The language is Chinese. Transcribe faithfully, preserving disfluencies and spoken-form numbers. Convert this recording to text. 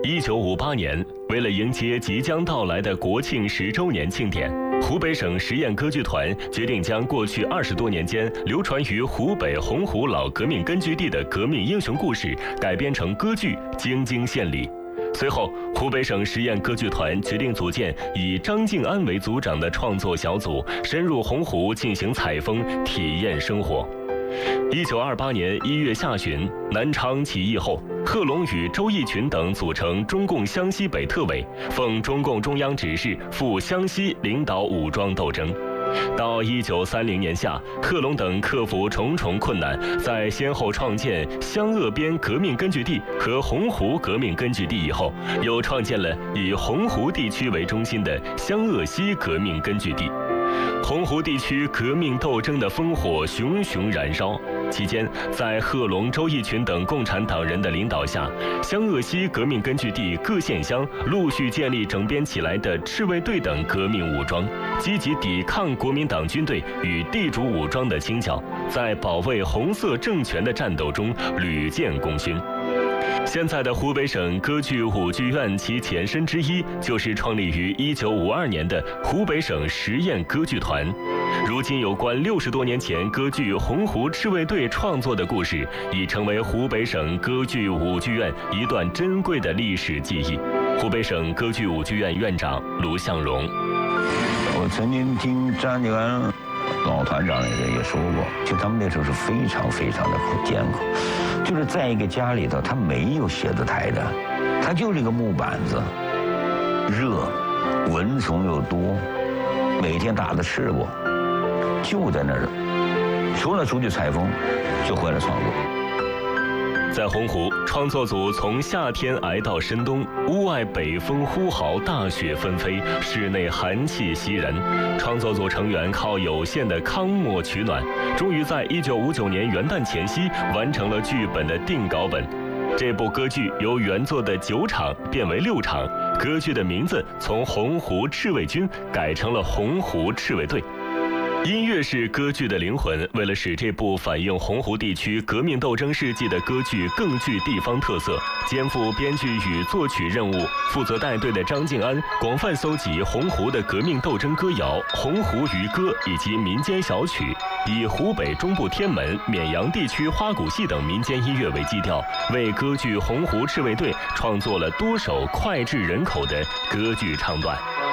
一九五八年，为了迎接即将到来的国庆十周年庆典，湖北省实验歌剧团决定将过去二十多年间流传于湖北洪湖老革命根据地的革命英雄故事改编成歌剧《京津献礼》。随后，湖北省实验歌剧团决定组建以张静安为组长的创作小组，深入洪湖进行采风，体验生活。一九二八年一月下旬，南昌起义后，贺龙与周逸群等组成中共湘西北特委，奉中共中央指示赴湘西领导武装斗争。到一九三零年夏，贺龙等克服重重困难，在先后创建湘鄂边革命根据地和洪湖革命根据地以后，又创建了以洪湖地区为中心的湘鄂西革命根据地。洪湖地区革命斗争的烽火熊熊燃烧，期间在贺龙、周逸群等共产党人的领导下，湘鄂西革命根据地各县乡陆续建立整编起来的赤卫队等革命武装，积极抵抗国民党军队与地主武装的侵剿，在保卫红色政权的战斗中屡建功勋。现在的湖北省歌剧舞剧院，其前身之一就是创立于一九五二年的湖北省实验歌剧团。如今，有关六十多年前歌剧《洪湖赤卫队》创作的故事，已成为湖北省歌剧舞剧院一段珍贵的历史记忆。湖北省歌剧舞剧院院长卢向荣： 我曾经听张静安老团长也也说过，就他们那时候是非常非常的艰苦。就是在一个家里头，他没有写字台的，他就是一个木板子，热，蚊虫又多，每天打的赤膊，就在那儿，除了出去采风，就回来创作。 在洪湖，创作组从夏天挨到深冬，屋外北风呼号，大雪纷飞，室内寒气袭人。创作组成员靠有限的康墨取暖，终于在一九五九年元旦前夕完成了剧本的定稿本。这部歌剧由原作的九场变为六场，歌剧的名字从洪湖赤卫军改成了洪湖赤卫队。音乐是歌剧的灵魂，为了使这部反映洪湖地区革命斗争事迹的歌剧更具地方特色，肩负编剧与作曲任务，负责带队的张静安广泛搜集洪湖的革命斗争歌谣、洪湖渔歌以及民间小曲，以湖北中部天门、绵阳地区花鼓戏等民间音乐为基调，为歌剧《洪湖赤卫队》创作了多首脍炙人口的歌剧唱段。